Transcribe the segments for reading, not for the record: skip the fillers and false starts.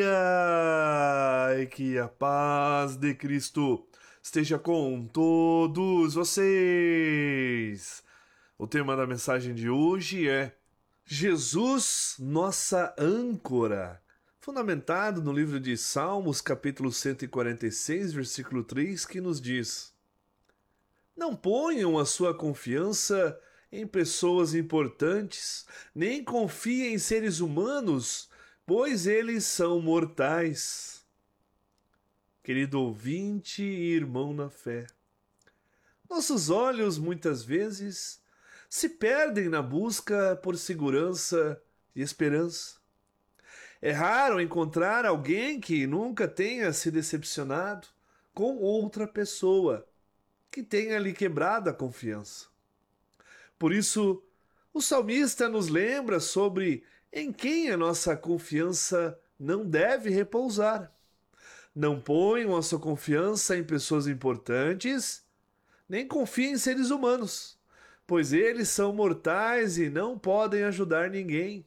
e que a paz de Cristo esteja com todos vocês. O tema da mensagem de hoje é Jesus, nossa âncora, fundamentado no livro de Salmos, capítulo 146, versículo 3, que nos diz: Não ponham a sua confiança em pessoas importantes, nem confiem em seres humanos, pois eles são mortais. Querido ouvinte e irmão na fé, nossos olhos muitas vezes se perdem na busca por segurança e esperança. É raro encontrar alguém que nunca tenha se decepcionado com outra pessoa, que tenha lhe quebrado a confiança. Por isso, o salmista nos lembra sobre em quem a nossa confiança não deve repousar. Não ponham a sua confiança em pessoas importantes, nem confiem em seres humanos, pois eles são mortais e não podem ajudar ninguém.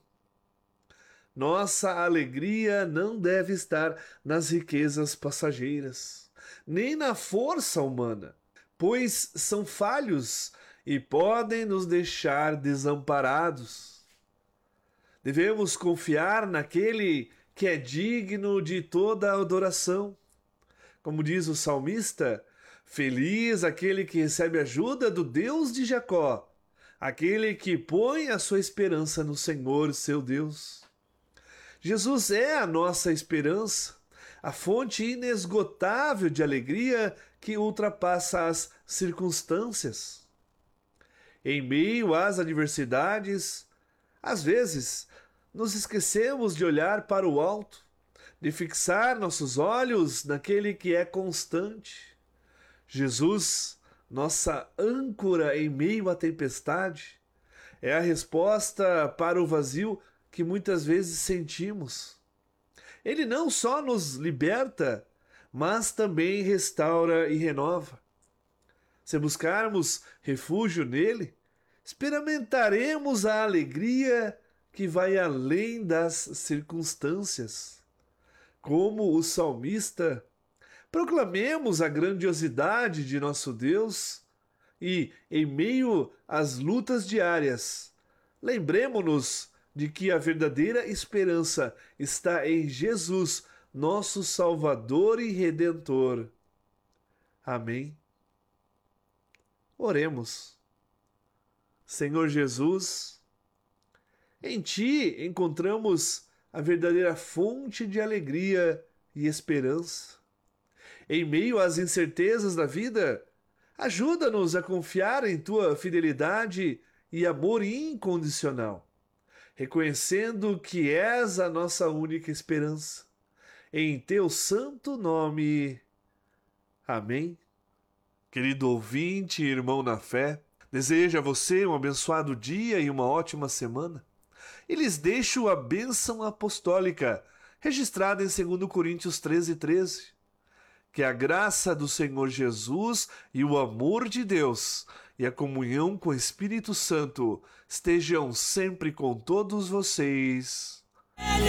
Nossa alegria não deve estar nas riquezas passageiras, nem na força humana, pois são falhos e podem nos deixar desamparados. Devemos confiar naquele que é digno de toda a adoração. Como diz o salmista, feliz aquele que recebe ajuda do Deus de Jacó, aquele que põe a sua esperança no Senhor, seu Deus. Jesus é a nossa esperança, a fonte inesgotável de alegria que ultrapassa as circunstâncias. Em meio às adversidades, às vezes, nos esquecemos de olhar para o alto, de fixar nossos olhos naquele que é constante. Jesus, nossa âncora em meio à tempestade, é a resposta para o vazio que muitas vezes sentimos. Ele não só nos liberta, mas também restaura e renova. Se buscarmos refúgio nele, experimentaremos a alegria que vai além das circunstâncias. Como o salmista, proclamemos a grandiosidade de nosso Deus e, em meio às lutas diárias, lembremo-nos de que a verdadeira esperança está em Jesus, nosso Salvador e Redentor. Amém. Oremos. Senhor Jesus, em Ti encontramos a verdadeira fonte de alegria e esperança. Em meio às incertezas da vida, ajuda-nos a confiar em Tua fidelidade e amor incondicional, reconhecendo que és a nossa única esperança. Em Teu santo nome. Amém. Querido ouvinte e irmão na fé, desejo a você um abençoado dia e uma ótima semana. E lhes deixo a bênção apostólica, registrada em 2 Coríntios 13:13. Que a graça do Senhor Jesus e o amor de Deus e a comunhão com o Espírito Santo estejam sempre com todos vocês.